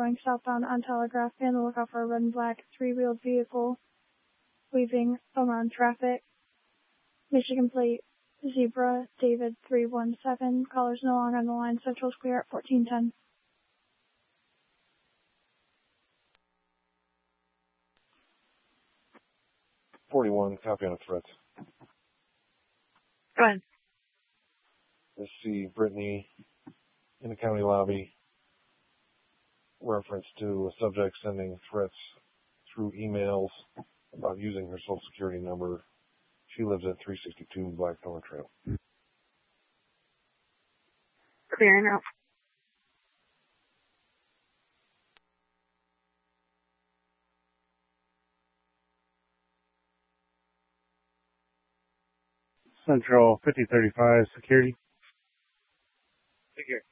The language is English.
going southbound on Telegraph and the lookout for a red and black three-wheeled vehicle weaving around traffic. Michigan plate Zebra David 317. Callers no longer on the line. Central is clear at 1410. Copy on a threat. Go ahead. I see Brittany in the county lobby. Reference to a subject sending threats through emails about using her social security number. She lives at 362 Blackthorn Trail. Clearing out. Central 5035 security. Take care.